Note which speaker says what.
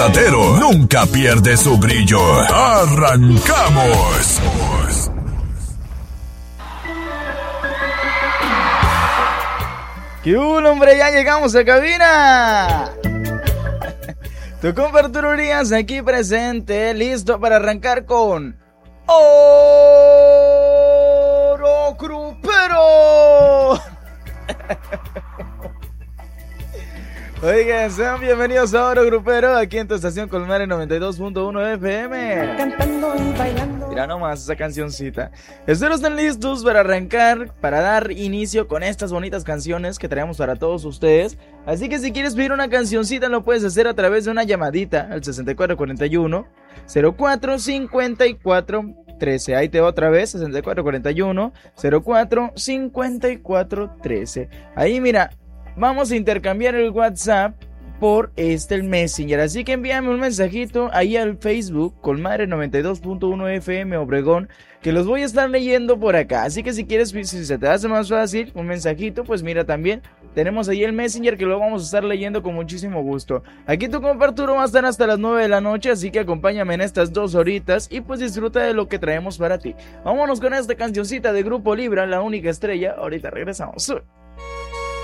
Speaker 1: verdadero nunca pierde su brillo. ¡Arrancamos!
Speaker 2: ¡Qué hubo, hombre! ¡Ya llegamos a cabina! Tu compa Arturo Urias aquí presente, listo para arrancar con Oro Grupero. Oigan, sean bienvenidos a Oro Grupero, aquí en tu estación Colmare 92.1 FM.
Speaker 3: Cantando y bailando.
Speaker 2: Mira nomás esa cancioncita. Espero estén listos para arrancar, para dar inicio con estas bonitas canciones que traemos para todos ustedes. Así que si quieres pedir una cancioncita lo puedes hacer a través de una llamadita al 6441 0454 13. Ahí te va otra vez, 6441 0454 13. Ahí mira, vamos a intercambiar el WhatsApp por el Messenger, así que envíame un mensajito ahí al Facebook Colmare 92.1 FM Obregón, que los voy a estar leyendo por acá. Así que si quieres, si se te hace más fácil un mensajito, pues mira, también tenemos ahí el Messenger que lo vamos a estar leyendo con muchísimo gusto. Aquí tu compa Arturo va a estar hasta las 9 de la noche, así que acompáñame en estas 2 horitas y pues disfruta de lo que traemos para ti. Vámonos con esta cancioncita de Grupo Libra, La Única Estrella. Ahorita regresamos.